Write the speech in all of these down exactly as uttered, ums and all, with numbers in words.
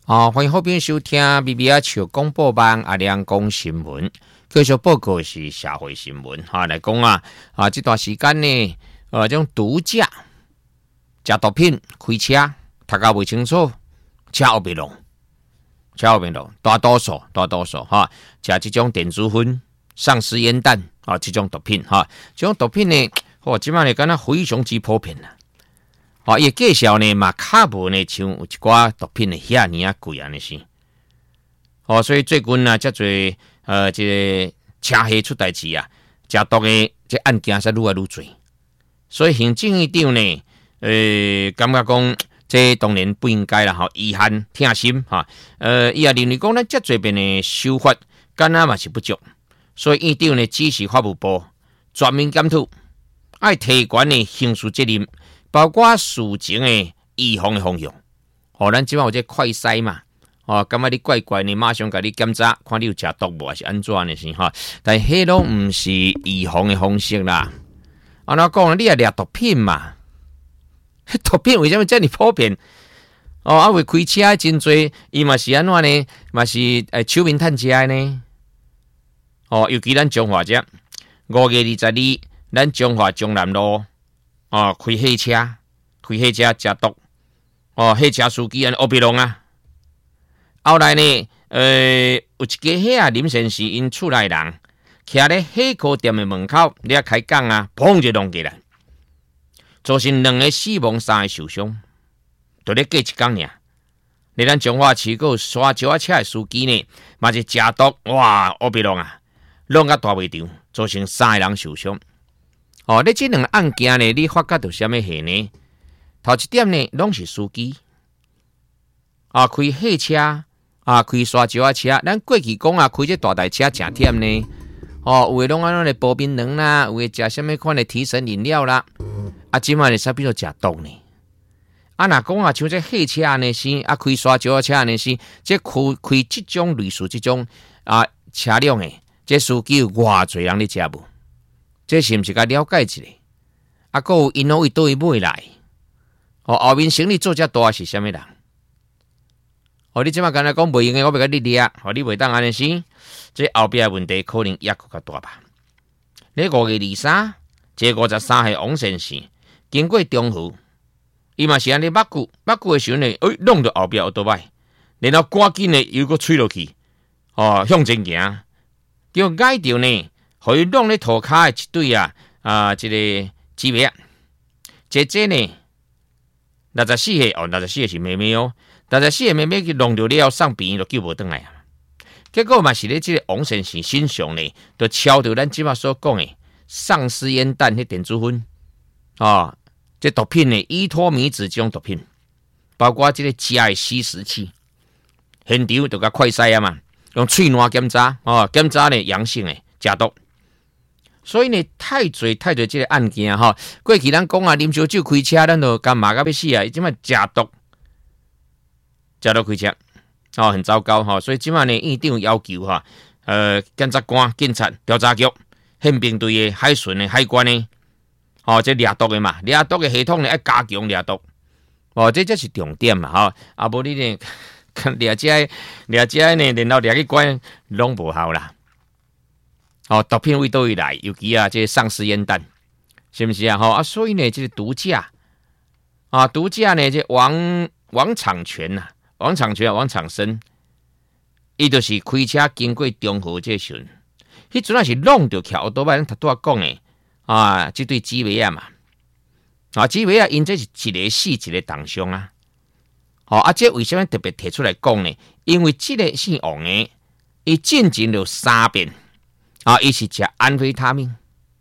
啊，欢迎后边收听 B B R 笑广播网阿亮讲新闻，继续报告是社会新闻哈。来讲啊啊，这段时间呢，呃，这种毒驾、食毒品、开车、读教未清楚，车后边弄，车后边弄，大多数大多数哈，食这种电子烟、丧尸烟弹啊，这种毒品哈，这种毒品呢，哦，即摆呢，敢若非常之普遍啦。哦，伊介绍呢嘛，卡无呢，像有一寡毒品呢，遐尼啊贵安尼是。哦，所以最近呢，遮侪呃，这个车祸出代志啊，食毒的这案件才愈来愈侪。所以行政院长呢，呃，感觉讲这当然不应该啦，吼，遗憾痛心哈。呃，伊也认为讲咱遮侪边的修法，敢若嘛是不足，所以院长呢指示法务部全面检讨，爱提悬的刑事责任。包括事情的预防的方向，哦，咱即摆有这快筛嘛，哦，感觉你怪怪呢，马上甲你检查，看你有食毒无，还是安怎的是哈？但迄拢毋是预防的方式啦。安怎讲？你也掠毒品嘛？毒品为什么这么普遍？哦，啊，为开车真多，伊嘛是安怎呢？嘛是诶，手面趁食的呢？哦，尤其咱中华遮五月二十二，咱中华中南路。哦，开汽车，开汽车食毒，哦，汽车司机安乌白龙啊。后来呢，呃，有一家遐啊林先生因厝内人，徛咧火锅店的门口，咧开讲啊，砰就弄起来，造成两个死亡，三个受伤，就咧过一工尔。你咱中华市个刷轿车的司机呢，嘛是食毒，哇，乌白龙啊，弄甲大袂场，造成三个人受伤。哦，你这两个案件呢，你发觉到什么事呢？头一点呢，拢是司机啊，开汽车啊，开刷石车。咱过去讲啊，开这大台车真忝呢。哦，有诶拢安那咧薄冰糖啦，有诶食什么款的提神饮料啦。啊，即摆呢，啥比如食毒呢？啊，若讲啊，像这汽车呢是啊，开刷石车呢是，这开开这种类似这种啊车辆诶，这司机有偌侪人咧食无？这是毋是该了解一下？啊，还有因为倒位买来，哦，后面生意做遮大是啥物人？哦，你即马刚才讲袂用诶，我要甲你掠，哦，你袂当安尼生，这后壁问题可能也更较大吧？你五月二三，这五十三岁王先生经过中湖，伊嘛是安尼捌久捌久诶时阵呢，哎，弄到后壁有倒摆，然后赶紧诶又搁吹落去，哦，向前行，叫挨着呢。互伊弄咧涂骹诶一对啊啊，一个姊妹啊，姐姐呢六十四岁哦，六十四岁是妹妹哦，六十四岁妹妹去弄着了上病院就救无倒来啊。结果嘛是咧，即个王先生身上呢，就敲着咱即马所讲诶丧尸烟弹迄电子烟啊，这毒品呢，依托米子这种毒品，包括即个食诶吸食器，现场就甲快筛啊嘛，用喙烂检查哦，检查呢阳性诶，食毒。所以呢，太侪太侪即个案件哈，过去咱讲啊，啉烧酒开车，咱就干骂到要死啊！即摆食毒，食毒开车，哦，很糟糕哈。所以即摆呢，院长要求哈，呃，检察官、警察、调查局、宪兵队的海巡的海关的，哦，这掠毒的嘛，掠毒的系统呢要加强掠毒，哦，这才是重点嘛哈。啊，无你呢，掠这掠这呢，然后掠去关，拢无效啦。哦，毒品为倒位来，尤其啊，这个丧尸烟弹，是不是啊？吼啊，所以呢，这个毒驾啊，毒驾呢，这王王长全呐、啊，王长全啊，王长生，伊就是开车经过中和这时阵，迄阵啊是弄着桥多摆，咱头拄仔讲诶啊，这对姊妹啊嘛，啊姊妹啊，因这是一个死一个重伤啊，哦啊，这为什么特别提出来讲呢？因为这个姓王诶，伊进前了三遍。啊，伊是食安非他命，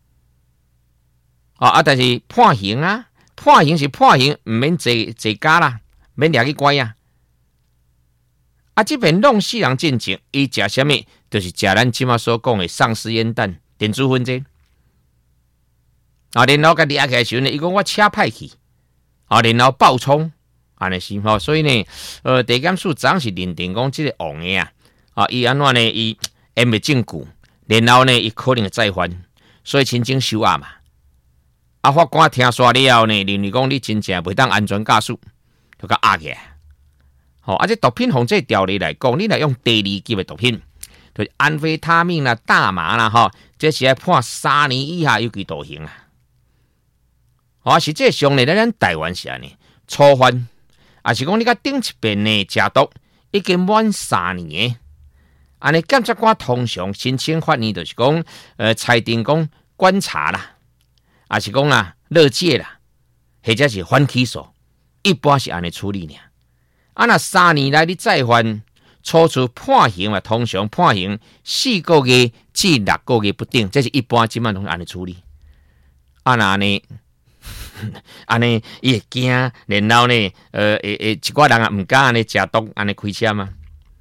啊啊，但是判刑啊，判刑是判刑，唔免坐坐监啦，免掠去关啊。啊，这边弄死人进前，伊食什么？就是食咱即马所讲的丧尸烟弹、电子烟这。啊，然后甲掠起来时呢，伊讲我车歹去，啊，然后爆冲，安尼是吼，所以呢，呃，地检署早是认定讲即个王的啊，啊，伊安怎呢？伊掩袂证据。然后呢，伊可能会再犯，所以亲情收押嘛。啊，法官听说了后呢，认为讲你真正袂当安全驾驶，就甲压起来。 好、哦，啊，这毒品从这条例来讲，你来用第二级的毒品，就是安非他命啦、大麻啦，哈、哦，这是要判三年以下有期徒刑啊。哦，实际上呢，咱台湾是安尼，初犯，也是讲你甲顶一遍呢食毒已经满三年的，安尼检察官通常申请法院就是讲，呃，裁定讲观察啦，也是讲啊乐戒啦，或者是反起诉，一般是安尼处理呢。啊，那三年来你再犯，初次判刑嘛，通常判刑四个月至六个月不等，这是一般即满拢安尼处理。啊，那安尼。安尼伊会惊，然后呢，呃，诶诶，一寡人啊唔敢安尼食毒，安尼开车嘛。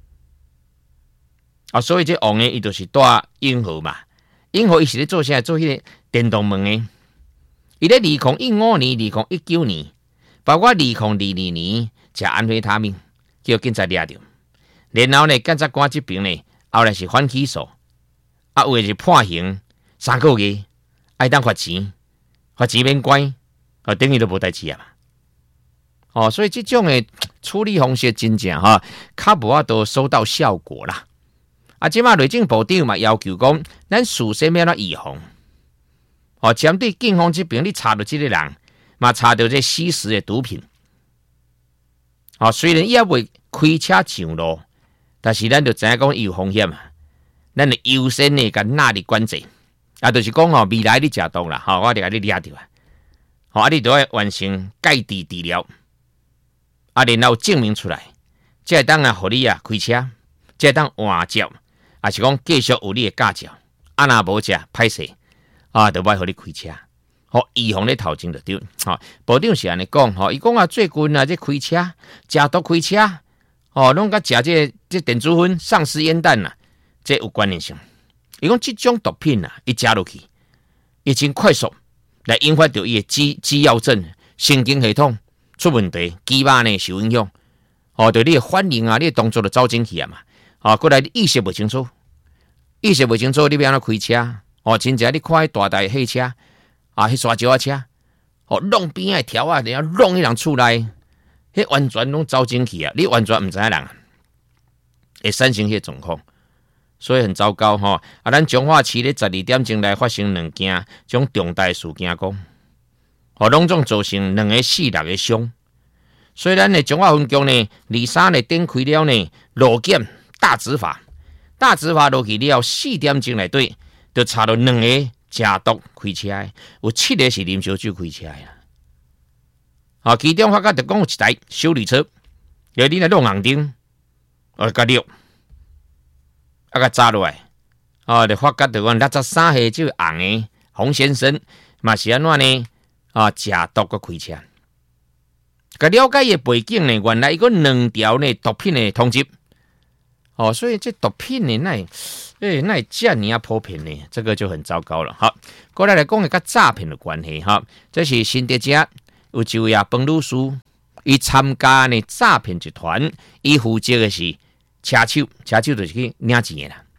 啊，所以这王诶，伊就是带英豪嘛。英豪伊是咧做啥？做迄个电动门诶。伊咧二零一五年、二零一九年，包括二零二二年食安非他命，叫警察抓着。然后呢，检察官这边呢，后来是反起诉，啊，有诶是判刑三个月，爱当罚钱，罚钱免关。啊，等于都无代志啊嘛！哦，所以这种的处理方式真正哈，较无法度收到效果啦。啊，即马内政部长嘛要求讲，咱事先要怎预防？哦，针对警方这边，你查到这个人，嘛查到这吸食的毒品。哦，虽然伊也未开车上路，但是咱就知影讲有风险啊。咱就优先的甲纳入管制，啊，就是讲哦，未来你食毒啦，吼、哦，我就甲你抓着啊。好、哦，啊，你都要完成戒治治疗，啊，然后证明出来，这当啊，互你啊开车，这当换照，啊是讲继续有你的驾照，啊若无这歹势，啊，就歹互你开车，好、哦，预防咧头前就对，好、哦，部长是安尼讲，吼、哦，伊讲啊，最近啊，这开车，食毒开车，哦，拢甲食这这电子烟、丧尸烟弹呐，这有关联性。伊讲这种毒品啊，一食落去，已经快速。来引发到伊的肌肌药症、神经系统出问题，肌肉呢受影响，哦，对你的反应啊，你的动作就走进去啊嘛，啊，过来你意识不清楚，意识不清楚，你要安怎开车？哦，真正你看大台汽车啊，迄沙石仔车，哦，弄边的条啊，然后弄迄人厝内，迄完全拢走进去啊，你完全唔知影人会产生迄状况。所以很糟糕哈！啊，咱彰化市咧十二点钟来发生两件种重大事件，讲，哦，拢总造成两个死六个伤。所以咱的彰化分局呢，二三日展开了呢路检大执法，大执法落去了四点钟内底，就查到两个食毒开车的，有七个是啉烧酒开车的。啊，其中发觉就讲有一台修理车，有你来弄红灯，哦，甲六。啊，甲砸落来，哦，就发觉到讲六十三岁这个红的洪先生，嘛是安怎呢？啊，食毒个开车。甲了解伊的背景呢，原来伊个两条呢毒品的通缉。哦，所以这毒品呢，那诶，那这样啊普遍呢，这个就很糟糕了。好，过来来讲一个诈骗的关系哈，这是新德家有一位啊彭律师，伊参加呢诈骗集团，伊负责的是。车手，车手就是去领钱的啦。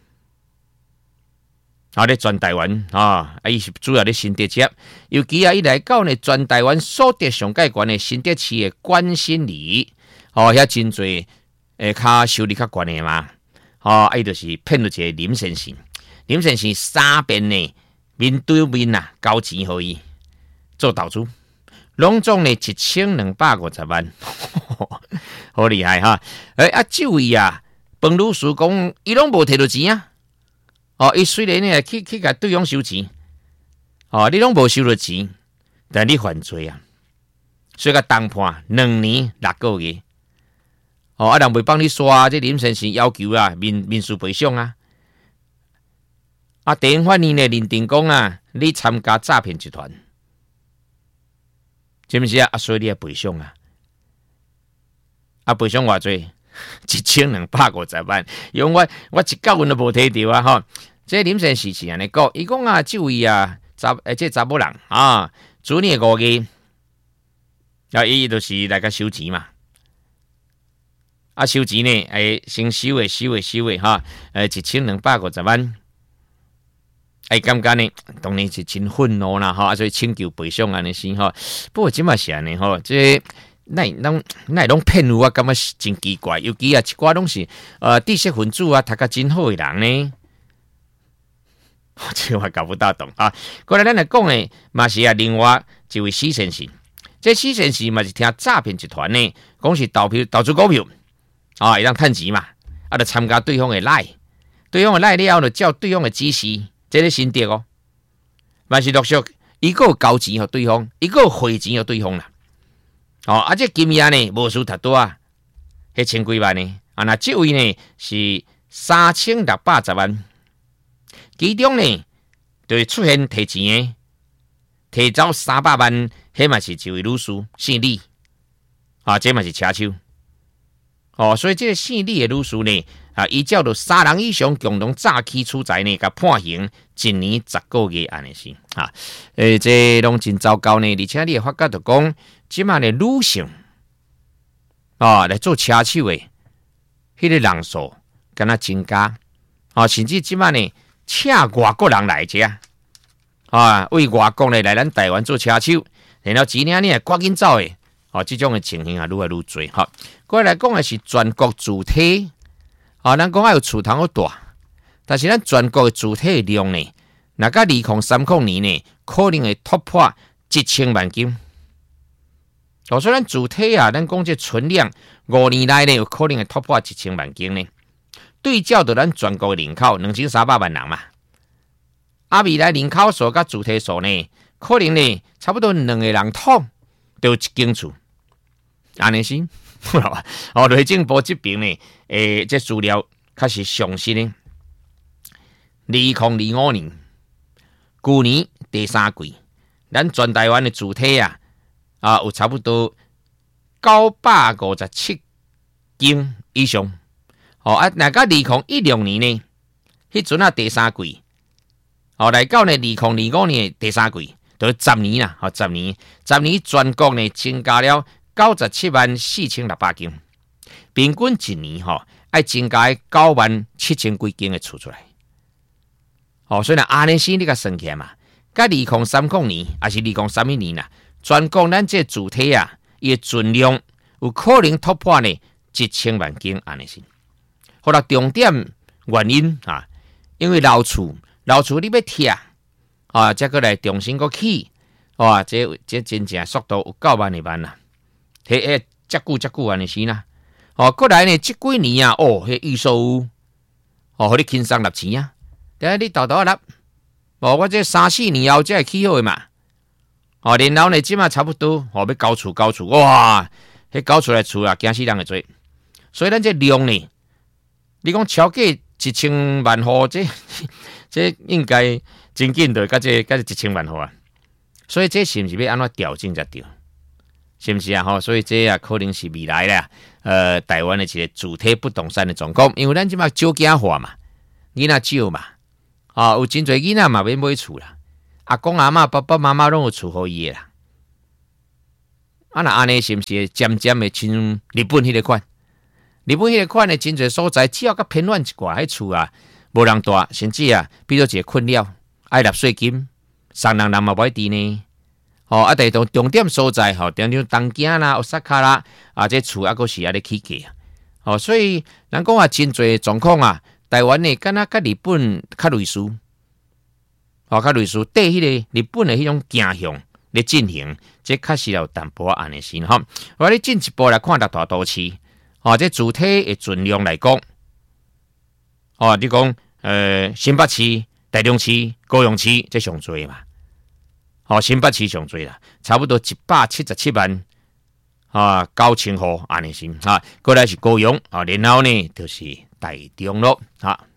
啊，咧全台湾啊，啊，伊是主要咧新德街，尤其啊，伊来到呢全台湾所得上介悬的新德市的关心里，哦，遐真侪诶，较收入较悬的嘛。哦，伊就是骗到一个林先生，林先生三遍呢面对面啊交钱互伊做投资。拢总呢一千两百五十万，好厉害哈！诶啊，这位啊，彭律师讲，伊拢无摕到钱啊。哦，伊虽然呢去去甲对方收钱，哦，你拢无收到钱，但你犯罪啊，所以甲当判两年六个月。哦，啊，人袂帮你刷，这林先生要求啊，民民事赔偿啊。啊，地方法院呢认定讲啊，你参加诈骗集团。是不是啊？所以你要赔偿啊！啊，赔偿偌济？一千两百五十万，因为我我一角银都无摕到啊！吼，这林先生是安尼讲，伊讲啊，这位啊查诶，这查某人啊，主年五月，啊，伊就是来个收钱嘛。啊，收钱呢，诶，先收诶，收诶，收诶，哈，诶，一千两百五十万。哎，感觉呢，当然是真愤怒啦，哈，所以请求赔偿安尼先哈。不过即嘛是安尼哈，这那拢那拢骗有啊，感觉是真奇怪。尤其啊，一寡拢是呃知识分子啊，读甲真好的人呢，这我搞不大懂啊。过来咱来讲诶，嘛是啊，另外一位施先生，这施先生嘛是听诈骗集团呢，讲是投票投资股票啊，会当趁钱嘛，啊，就参加对方的赖，对方的赖了后，就照对方的指示，这个心得哦，嘛是陆续伊个交钱给对方，伊个汇钱给对方啦。哦，啊，这金额呢，无输太多啊，迄千几万呢，啊，那这位呢是三千六百十万，其中呢就出现提钱的，提走三百万，迄嘛是一位女士姓李，啊，这嘛是车手，哦，所以这个姓李的女士呢，啊，依照着三人以上共同诈欺取财呢，甲判刑一年十个月安尼是，啊，诶，这拢真糟糕呢，而且你会发觉着讲。即卖的女性啊来做车手的，迄个人数敢若增加啊，甚至即卖呢请外国人来遮啊，为外国呢来咱台湾做车手，然后钱呢你赶紧走的，哦、啊，这种的情形啊愈来愈多。哈，过来讲的是全国主体啊，咱讲啊有厝通好大，但是咱全国的主体的量呢，若甲二零三零年呢，可能会突破一千万斤。哦，所以咱主体啊，咱讲这存量五年内呢，有可能会突破一千万斤呢。对照到咱全国的人口两千三百万人嘛，啊，未来人口数甲主体数呢，可能呢差不多两个人统就一间厝，安尼是。哦，内政部这边呢，诶，这资料确实详细呢。二零二五年，去年第三季，咱全台湾的主体啊。啊，有差不多九百五十七间以上。哦啊，那个二零一六年呢，迄阵啊第三季，哦来到呢二零二五年第三季，就十年啦，哦十年，十年全国呢增加了九十七万四千六百间，平均一年吼、哦、爱增加九万七千几间的厝出来。哦，所以呢，安尼先你甲算起来嘛，甲二零三零年还是二零三一年啦。全国咱这主体啊，伊的存量有可能突破呢一千万间安尼是。好啦，重点原因啊，因为老厝老厝你要拆啊，再过来重新个起，哇，这这真正速度有九万二万啦，迄迄遮久遮久安尼是啦。哦，过来呢，这几年啊，哦，迄预售哦，互你轻松纳钱啊，等下你豆豆纳，哦，我这三四年后才会起好的嘛。哦，然后呢，即马差不多，哦，要交厝交厝，哇，迄交出来厝啊，惊死人会做。所以咱这量呢，你讲超过一千万户，这这应该真紧的，甲这甲这一千万户啊。所以这是不是要安怎调整才对？是不是啊？吼，所以这啊可能是未来啦，呃，台湾的一个主体不动产的状况，因为咱即马少囝化嘛，囡仔少嘛，啊，有真侪囡仔嘛要买厝啦。阿公阿嬷、爸爸妈妈拢有厝好伊啦，啊那安尼是毋是渐渐的亲日本迄个款？日本迄个款的真侪所在，只要甲偏远一寡，迄厝啊无人住，甚至啊，比如一个困扰，爱纳税金，三人人嘛无一定呢。哦，啊，第种重点所在，吼，像像东京啦、奥萨卡啦，啊，这厝啊，阁是安尼起价。哦，所以咱讲啊，真侪状况啊，台湾呢，敢若甲日本较类似。哦，较类似对迄个日本的迄种倾向咧进行，这确实有淡薄安尼先吼。我哋进一步来看大大都市，哦，这主体的存量来讲，哦，你讲呃新北市、台中市、高雄市这上多嘛？哦，新北市上多啦，差不多一百七十七万啊九千户安尼先哈。过来是高雄啊，然后呢就是台中咯，哈。